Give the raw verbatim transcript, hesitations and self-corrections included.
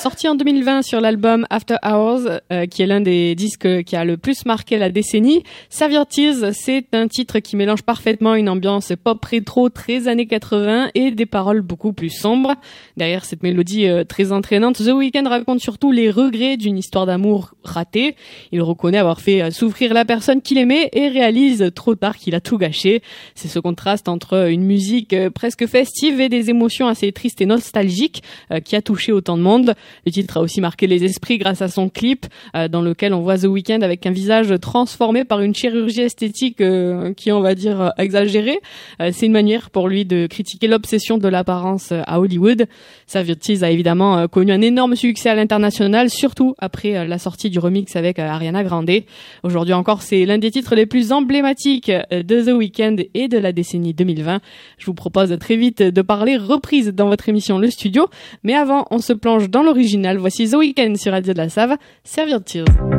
sorti en deux mille vingt sur l'album After Hours, euh, qui est l'un des disques qui a le plus marqué la décennie. Save Your Tears, c'est un titre qui mélange parfaitement une ambiance pop rétro très années quatre-vingts et des paroles beaucoup plus sombres. Derrière cette mélodie euh, très entraînante, The Weeknd raconte surtout les regrets d'une histoire d'amour ratée. Il reconnaît avoir fait euh, souffrir la personne qu'il aimait et réalise trop tard qu'il a tout gâché. C'est ce contraste entre une musique euh, presque festive et des émotions assez tristes et nostalgiques euh, qui a touché autant de monde. Le titre a aussi marqué les esprits grâce à son clip euh, dans lequel on voit The Weeknd avec un visage transformé par une chirurgie esthétique euh, qui est, on va dire, euh, exagérée. Euh, c'est une manière pour lui de critiquer l'obsession de l'apparence euh, à Hollywood. Save Your Tears a évidemment euh, connu un énorme succès à l'international, surtout après euh, la sortie du remix avec euh, Ariana Grande. Aujourd'hui encore, c'est l'un des titres les plus emblématiques euh, de The Weeknd et de la décennie deux mille vingt. Je vous propose très vite de parler reprise dans votre émission Le Studio, mais avant, on se plonge dans l'original. Voici The Weeknd sur Radio de la Save, Save Your Tears.